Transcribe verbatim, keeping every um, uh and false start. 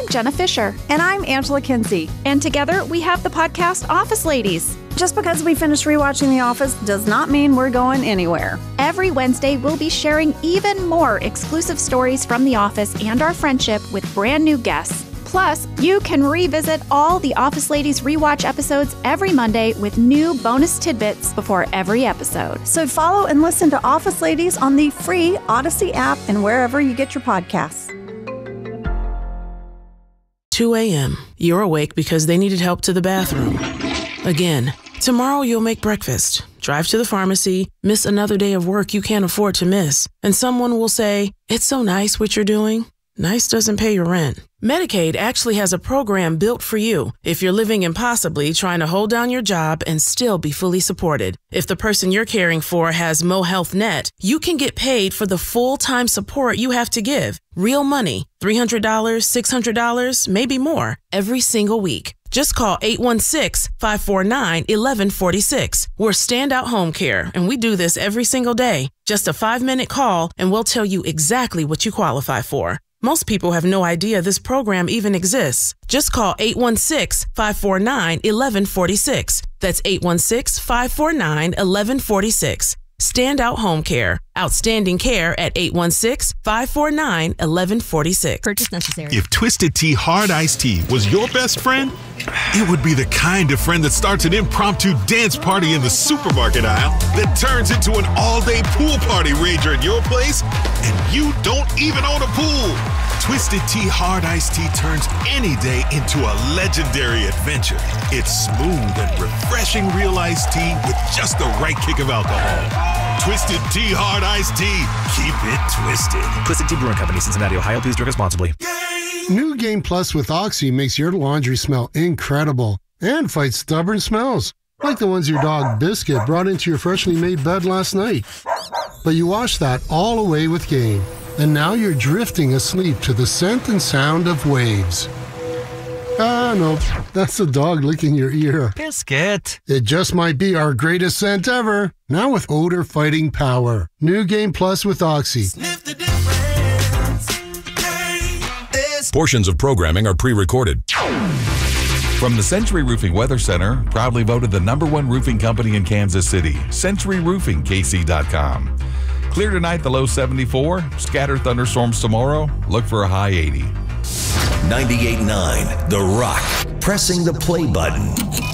Jenna Fisher. And I'm Angela Kinsey. And together we have the podcast Office Ladies. Just because we finished rewatching The Office does not mean we're going anywhere. Every Wednesday, we'll be sharing even more exclusive stories from The Office and our friendship with brand new guests. Plus, you can revisit all the Office Ladies rewatch episodes every Monday with new bonus tidbits before every episode. So follow and listen to Office Ladies on the free Odyssey app and wherever you get your podcasts. two a.m. You're awake because they needed help to the bathroom. Again. Tomorrow you'll make breakfast, drive to the pharmacy, miss another day of work you can't afford to miss, and someone will say, "It's so nice what you're doing." Nice doesn't pay your rent. Medicaid actually has a program built for you if you're living impossibly trying to hold down your job and still be fully supported. If the person you're caring for has Mo Health Net, you can get paid for the full-time support you have to give. Real money, three hundred dollars, six hundred dollars, maybe more, every single week. Just call eight one six, five four nine, one one four six. We're Standout Home Care, and we do this every single day. Just a five-minute call, and we'll tell you exactly what you qualify for. Most people have no idea this program even exists. Just call eight one six, five four nine, one one four six. That's eight one six, five four nine, one one four six. Standout Home Care. Outstanding care at eight one six, five four nine, one one four six. Purchase necessary. If Twisted Tea Hard Iced Tea was your best friend, it would be the kind of friend that starts an impromptu dance party in the supermarket aisle that turns into an all-day pool party rager at your place, and you don't even own a pool. Twisted Tea Hard Iced Tea turns any day into a legendary adventure. It's smooth and refreshing real iced tea with just the right kick of alcohol. Twisted Tea Hard Iced Tea. Keep it twisted. Twisted Tea Brewing Company, Cincinnati, Ohio. Please drink responsibly. New Game Plus with Oxy makes your laundry smell incredible and fights stubborn smells, like the ones your dog Biscuit brought into your freshly made bed last night. But you washed that all away with Game, and now you're drifting asleep to the scent and sound of waves. Ah, no, that's the dog licking your ear. Biscuit. It just might be our greatest scent ever, now with odor-fighting power. New Game Plus with Oxy. Sniff the difference. Hey, this. Portions of programming are pre-recorded. From the Century Roofing Weather Center, proudly voted the number one roofing company in Kansas City, Century Roofing K C dot com. Clear tonight, the low seventy-four. Scattered thunderstorms tomorrow. Look for a high eighty. ninety-eight point nine The Rock, pressing the play button.